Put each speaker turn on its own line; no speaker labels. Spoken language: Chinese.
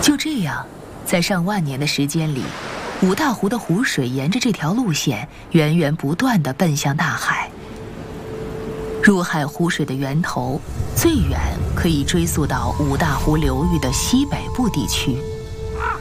就这样，在上万年的时间里，五大湖的湖水沿着这条路线源源不断地奔向大海。入海湖水的源头最远可以追溯到五大湖流域的西北部地区。